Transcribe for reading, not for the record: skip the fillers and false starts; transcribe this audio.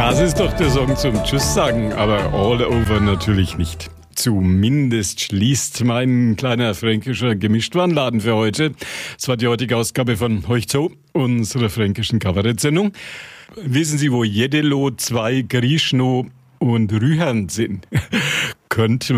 Das ist doch der Song zum Tschüss sagen, aber all over natürlich nicht. Zumindest schließt mein kleiner fränkischer Gemischtwarenladen für heute. Das war die heutige Ausgabe von Heuch zo, unserer fränkischen Kabarettsendung. Wissen Sie, wo Jeddelo, zwei Grischno und Rühern sind? Könnte